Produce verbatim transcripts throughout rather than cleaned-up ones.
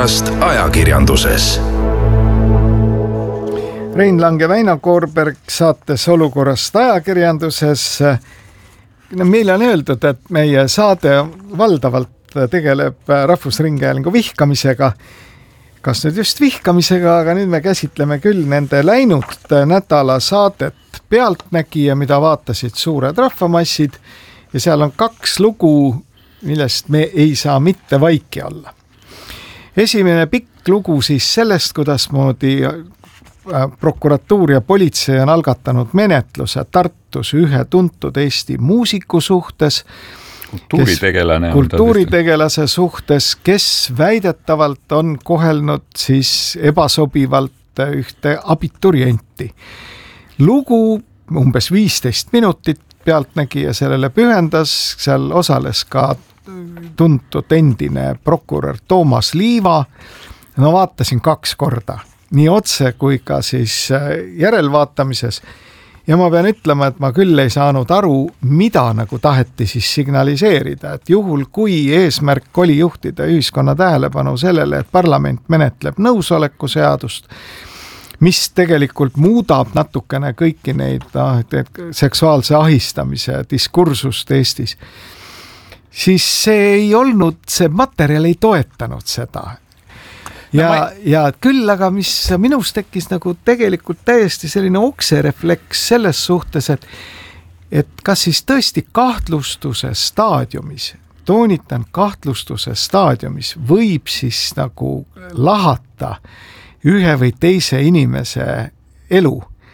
olukorrast ajakirjanduses. Rein Lang ja Väino Koorberg saates Olukorrast ajakirjanduses. Meile on öeldud, et meie saade valdavalt tegeleb Rahvusringhäälingu vihkamisega. Kas nüüd just vihkamisega, aga nüüd me käsitleme küll nende läinud nädala saadet Pealtnägija, mida vaatasid suured rahvamassid, ja seal on kaks lugu, millest me ei saa mitte vaiki olla. Esimene pikk lugu siis sellest, kuidas moodi prokuratuur ja politsei on algatanud menetluse Tartus ühe tuntud Eesti muusiku suhtes, kultuuritegelane kes, kultuuritegelase suhtes, kes väidetavalt on kohelnud siis ebasobivalt ühte abiturienti. Lugu umbes viisteist minutit Pealtnägija sellele pühendas, seal osales ka tuntud endine prokurör Toomas Liiva. No vaatasin kaks korda, nii otse kui ka siis järelvaatamises. Ja ma pean ütlema, et ma küll ei saanud aru, mida nagu taheti siis signaliseerida, et juhul kui eesmärk oli juhtida ühiskonna tähelepanu sellele, et parlament menetleb nõusoleku seadust, mis tegelikult muudab natukene kõiki neid no, seksuaalse ahistamise diskursust Eestis, siis see ei olnud, see materjal ei toetanud seda. Ja, no, ma... ja küll, aga mis minus tekkis nagu tegelikult täiesti selline okserefleks selles suhtes, et, et kas siis tõesti kahtlustuse staadiumis, toonitan kahtlustuse staadiumis, võib siis nagu lahata ühe või teise inimese elu.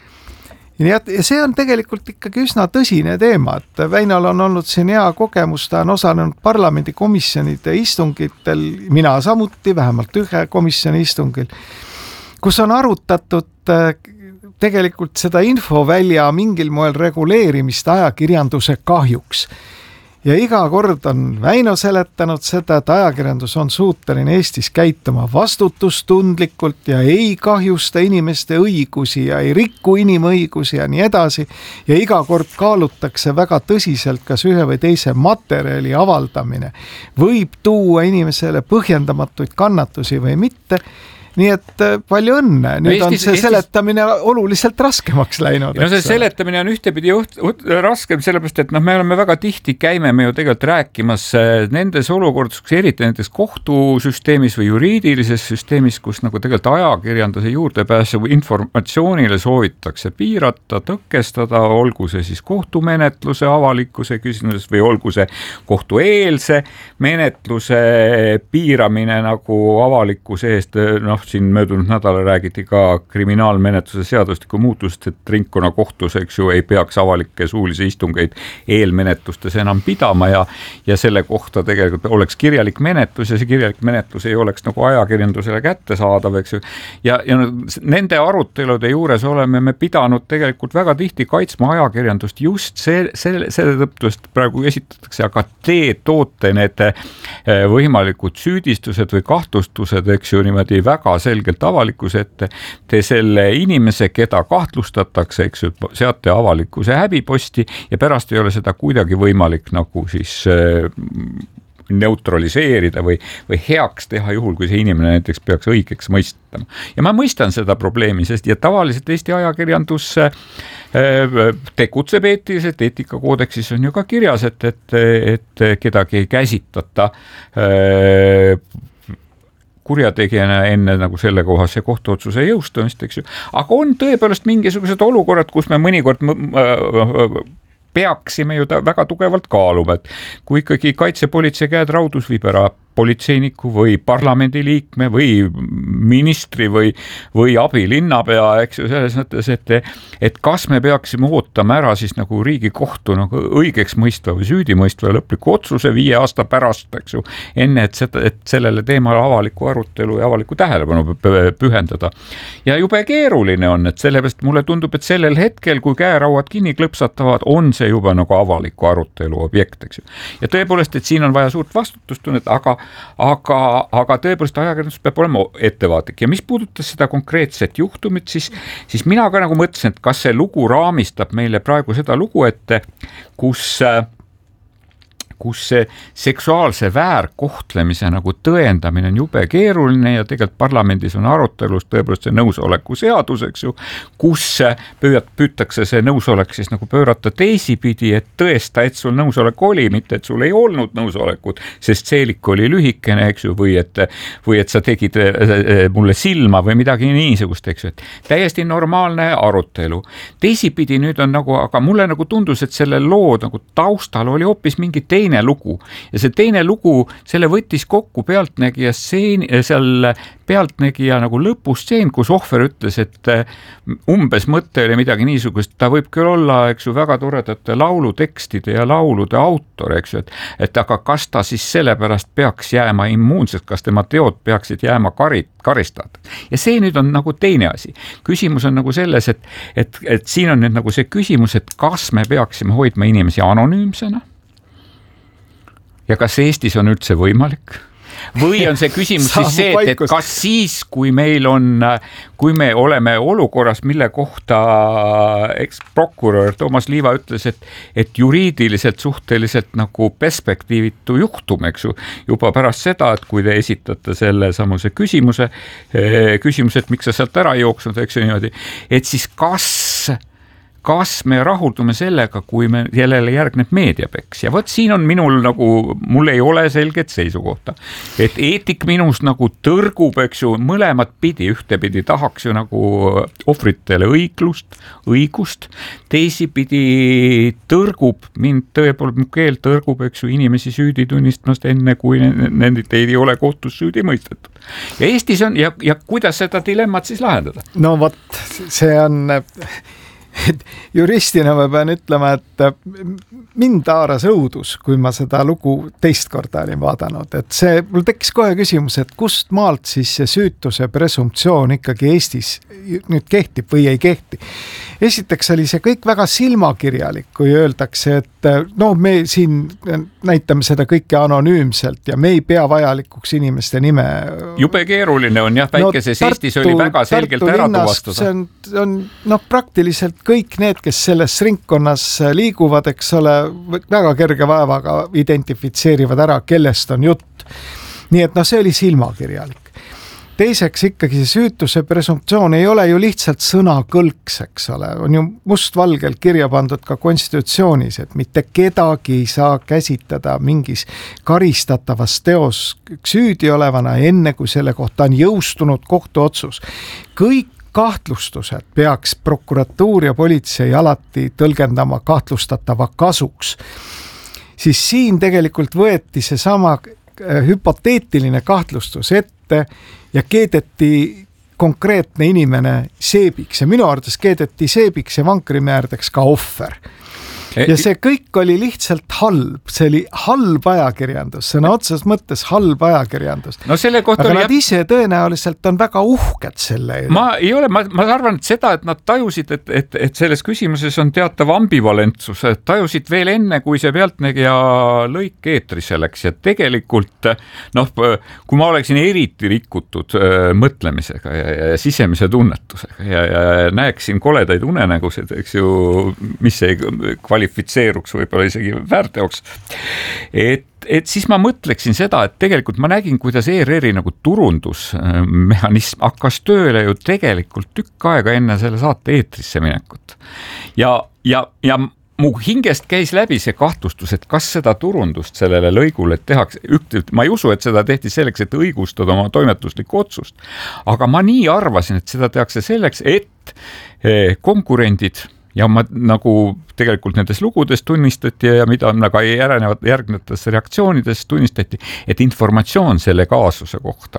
Ja see on tegelikult ikkagi üsna tõsine teema, et Väinol on olnud siin hea kogemus, ta on osalenud parlamendikomisjonide istungitel, mina samuti, vähemalt ühe komisjoni istungil, kus on arutatud tegelikult seda infovälja mingil moel reguleerimist ajakirjanduse kahjuks. Ja iga kord on Väino seletanud seda, et ajakirjandus on suuteline Eestis käituma vastutustundlikult ja ei kahjusta inimeste õigusi ja ei rikku inimõigusi ja nii edasi. Ja iga kord kaalutakse väga tõsiselt, kas ühe või teise materjali avaldamine võib tuua inimesele põhjendamatuid kannatusi või mitte. Nii et palju õnne, nüüd Eestis, on see Eestis... seletamine oluliselt raskemaks läinud. No see seletamine on ühtepidi juht, raskem, sellepärast, et noh, me oleme väga tihti, käime me ju tegelikult rääkimas nendes olukordades, eriti nendes kohtusüsteemis või juriidilises süsteemis, kus nagu tegelikult ajakirjanduse juurdepääsu informatsioonile soovitakse piirata, tõkestada, olgu see siis kohtumenetluse avalikkuse küsimuses või olgu see kohtueelse menetluse piiramine nagu avalikkuse eest, noh, siin möödunud nädala räägiti ka kriminaalmenetluse seadustiku muutusest, et ringkonna kohtus, eks ju, ei peaks avalikke suulisi istungeid eelmenetlustes enam pidama ja, ja selle kohta tegelikult oleks kirjalik menetlus ja see kirjalik menetlus ei oleks nagu ajakirjandusele kättesaadav, eks ju. Ja, ja nende arutelude juures oleme me pidanud tegelikult väga tihti kaitsma ajakirjandust just selle, selle, selle tõttu, et praegu esitatakse, aga te toote need võimalikud süüdistused või kahtlustused, eks ju, niimoodi väga selgelt avalikkuse ette, te selle inimese, keda kahtlustatakse, eks ju, seate avalikkuse häbiposti ja pärast ei ole seda kuidagi võimalik nagu siis neutraliseerida või, või heaks teha juhul, kui see inimene näiteks peaks õigeks mõistama. Ja ma mõistan seda probleemi, sest ja tavaliselt Eesti ajakirjandus tegutseb eetiliselt, eetikakoodeksis on ju ka kirjas, et, et, et kedagi ei käsitata kurjategijana enne nagu selle kohase kohtuotsuse jõustumist, eks ju. Aga on tõepoolest mingisugused olukorrad, kus me mõnikord peaksime ju väga tugevalt kaaluma, et kui ikkagi kaitsepolitsei käed raudus viib ära politseiniku või parlamendiliikme või ministri või, või abilinnapea, eks ju, selles mõttes, et, et kas me peaksime ootama ära siis nagu Riigikohtu nagu õigeks mõistva või süüdimõistva lõpliku otsuse viie aasta pärast, eks ju, enne, et, seda, et sellele teemale avaliku arutelu ja avaliku tähelepanu pühendada. Ja jube keeruline on, et sellepärast mulle tundub, et sellel hetkel, kui käerauad kinni klõpsatavad, on see juba nagu avaliku arutelu objekt, eks ju. Ja tõepoolest, et siin on vaja suurt vastutustunnet, aga Aga, aga tõepoolest ajakirjandus peab olema ettevaatlik ja mis puudutas seda konkreetset juhtumit, siis, siis mina ka nagu mõtlesin, et kas see lugu raamistab meile praegu seda lugu, et kus kus see seksuaalse väärkohtlemise nagu tõendamine on jube keeruline ja tegelikult parlamendis on arutelus tõepoolest see nõusoleku seadus, eks ju, kus püüad, püütakse see nõusolek siis nagu pöörata teisipidi, et tõesta, et sul nõusolek oli, mitte et sul ei olnud nõusolekut, sest seelik oli lühikene, eks ju, või et, või et sa tegid mulle silma või midagi niisugust, eks ju, et täiesti normaalne arutelu. Teisipidi nüüd on nagu, aga mulle nagu tundus, et selle loo nagu taustal oli hoopis mingi teine lugu ja see teine lugu, selle võttis kokku Pealtnägija stseen, seal Pealtnägija nagu lõpustseen, kus ohver ütles, et umbes mõte oli midagi niisugust, ta võib küll olla, eks ju, väga toredate laulutekstide ja laulude autor, eks ju, et, et aga kas ta siis sellepärast peaks jääma immuunseks, kas tema teod peaksid jääma karit, karistada. Ja see nüüd on nagu teine asi. Küsimus on nagu selles, et, et, et siin on nüüd nagu see küsimus, et kas me peaksime hoidma inimesi anonüümsena ja kas Eestis on üldse võimalik? Või on see küsimus siis see, et, et kas siis, kui meil on, kui me oleme olukorras, mille kohta eksprokurör Toomas Liiva ütles, et, et juriidiliselt suhteliselt nagu perspektiivitu juhtum, eks ju, juba pärast seda, et kui te esitate selle samuse küsimuse, küsimuse, et miks sa sealt ära jooksnud, eks ju niimoodi, et siis kas kas me rahuldume sellega, kui me jälle järgneb meediapeks ja võt siin on minul nagu, mul ei ole selget seisukohta, et eetik minus nagu tõrgub, eks ju, mõlemat pidi, ühtepidi tahaks ju nagu ohvritele õiglust, õigust, teisipidi tõrgub, mind tõepoolest mu keel tõrgub, eks ju, inimesi süüdi tunnistamast enne, kui nende teid ei ole kohtus süüdi mõistetud. Ja Eestis on, ja, ja kuidas seda dilemmat siis lahendada? No vot, see on... juristina ma pean ütlema, et mind haaras õudus, kui ma seda lugu teist korda olin vaadanud, et see, mul tekkis kohe küsimus, et kust maalt siis see süütuse presumptsioon ikkagi Eestis nüüd kehtib või ei kehti. Esiteks oli see kõik väga silmakirjalik, kui öeldakse, et no me siin näitame seda kõike anonüümselt ja me ei pea vajalikuks inimeste nime. Jube keeruline on jah, väikeses no, Eestis oli väga selgelt Tartu ära tuvastada. See on, on no, praktiliselt kõik need, kes selles ringkonnas liiguvad, eks ole, väga kerge vaevaga identifitseerivad ära, kellest on jutt. Nii et no see oli silmakirjalik. Teiseks ikkagi see süütuse presumptsioon ei ole ju lihtsalt sõnakõlks, eks ole, on ju mustvalgelt kirja pandud ka konstitutsioonis, et mitte kedagi ei saa käsitada mingis karistatavas teos süüdi olevana enne, kui selle kohta on jõustunud kohtuotsus. Kõik kahtlustused peaks prokuratuur ja politsei alati tõlgendama kahtlustatava kasuks. Siis siin tegelikult võeti see sama hüpoteetiline kahtlustus ette ja keedeti konkreetne inimene seebiks ja minu arvates keedeti seebiks ja vankrimäärdeks ka ohver. Ja see kõik oli lihtsalt halb, see oli halb ajakirjandus, sõna otsas mõttes halb ajakirjandus. No selle kohta aga oli... nad ise tõenäoliselt on väga uhked selle. Ma ei ole, ma, ma arvan, et seda, et nad tajusid, et, et, et selles küsimuses on teatav ambivalentsus, et tajusid veel enne, kui see Pealtnägija lõik eetrisse läks ja tegelikult, noh, kui ma oleksin eriti rikutud äh, mõtlemisega ja, ja sisemise tunnetusega ja, ja näeksin koledaid unenägusid, eks ju, mis ei kvalifitseeruks võib-olla isegi väärteoks, et, et siis ma mõtleksin seda, et tegelikult ma nägin, kuidas E R R-i nagu turundusmehhanism hakkas tööle ju tegelikult tükk aega enne selle saate eetrisse minekut. Ja, ja, ja mu hingest käis läbi see kahtlustus, et kas seda turundust sellele lõigule tehakse, ma ei usu, et seda tehti selleks, et õigustada oma toimetuslikku otsust, aga ma nii arvasin, et seda tehakse selleks, et konkurendid ja ma nagu tegelikult nendes lugudes tunnistati ja mida nagu järgnevat, järgnevates reaktsioonides tunnistati, et informatsioon selle kaasuse kohta